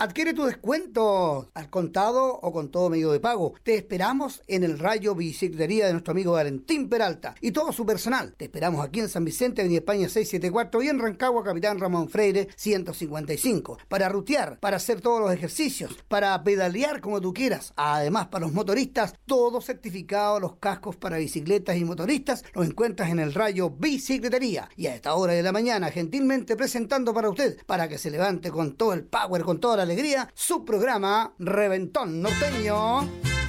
Adquiere tu descuento al contado o con todo medio de pago. Te esperamos en el Rayo Bicicletería de nuestro amigo Valentín Peralta y todo su personal. Te esperamos aquí en San Vicente, Avenida España 674 y en Rancagua, Capitán Ramón Freire 155. Para rutear, para hacer todos los ejercicios, para pedalear como tú quieras. Además, para los motoristas, todo certificado, los cascos para bicicletas y motoristas, los encuentras en el Rayo Bicicletería. Y a esta hora de la mañana, gentilmente presentando para usted, para que se levante con todo el power, con toda la alegría, su programa Reventón Norteño.